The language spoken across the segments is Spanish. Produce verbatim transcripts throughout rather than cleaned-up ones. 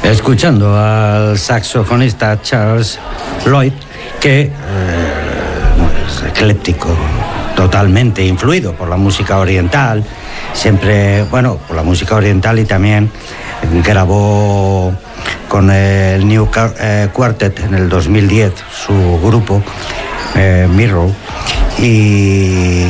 Escuchando al saxofonista Charles Lloyd, que eh, es ecléctico, totalmente influido por la música oriental, siempre, bueno, por la música oriental, y también grabó con el New Quartet en el dos mil diez su grupo eh, Mirror, y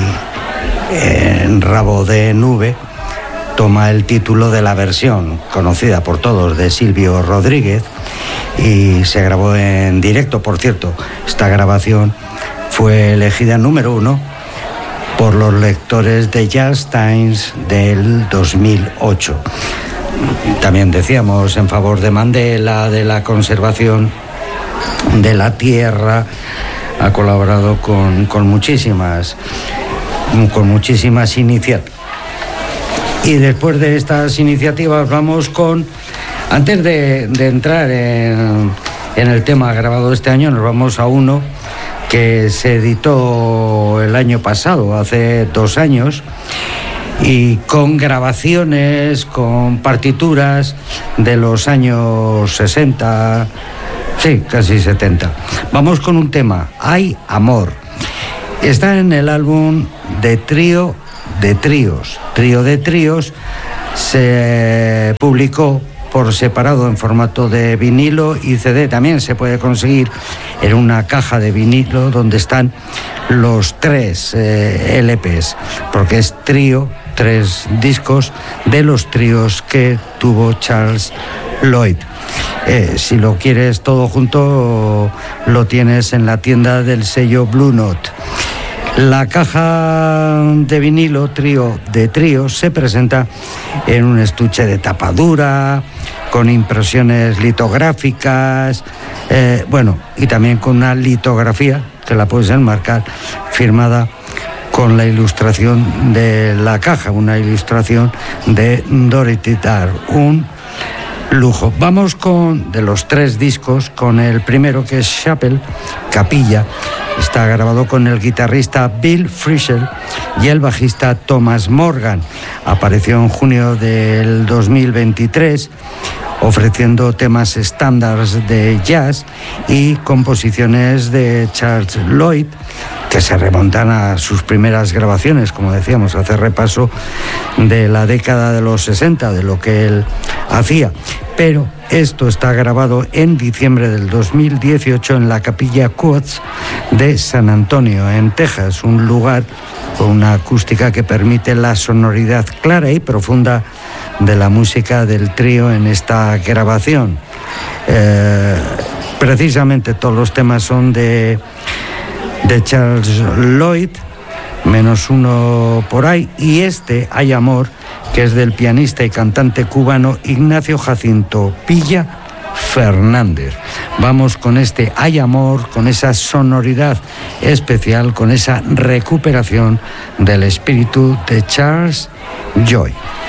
en Rabo de Nube toma el título de la versión conocida por todos de Silvio Rodríguez, y se grabó en directo. Por cierto, esta grabación fue elegida número uno por los lectores de Jazz Times del dos mil ocho. También decíamos en favor de Mandela, de la conservación de la tierra. Ha colaborado con, con muchísimas con muchísimas iniciativas. Y después de estas iniciativas vamos con, antes de, de entrar en, en el tema grabado este año, nos vamos a uno que se editó el año pasado, hace dos años, y con grabaciones, con partituras de los años sesenta, sí, casi setenta. Vamos con un tema, Hay Amor. Está en el álbum de Trío de Tríos. Trío de Tríos se publicó por separado en formato de vinilo y C D. También se puede conseguir en una caja de vinilo donde están los tres eh, L Pes, porque es trío, tres discos de los tríos que tuvo Charles Lloyd. Eh, si lo quieres todo junto, lo tienes en la tienda del sello Blue Note. La caja de vinilo Trío de Tríos se presenta en un estuche de tapa dura, con impresiones litográficas, eh, bueno, y también con una litografía que la puedes enmarcar, firmada con la ilustración de la caja, una ilustración de Dorothy Darr, un lujo. Vamos con, de los tres discos, con el primero, que es Chapel, Capilla. Está grabado con el guitarrista Bill Frisell y el bajista Thomas Morgan. Apareció en junio del dos mil veintitrés, ofreciendo temas estándares de jazz y composiciones de Charles Lloyd, que se remontan a sus primeras grabaciones, como decíamos, hace repaso de la década de los sesenta, de lo que él hacía. Pero esto está grabado en diciembre del dos mil dieciocho en la Capilla Coates de San Antonio, en Texas, un lugar con una acústica que permite la sonoridad clara y profunda de la música del trío en esta grabación. Eh, precisamente todos los temas son de, de Charles Lloyd, menos uno por ahí, y este, Hay Amor, que es del pianista y cantante cubano Ignacio Jacinto Pilla Fernández. Vamos con este Hay Amor, con esa sonoridad especial, con esa recuperación del espíritu de Charles Lloyd.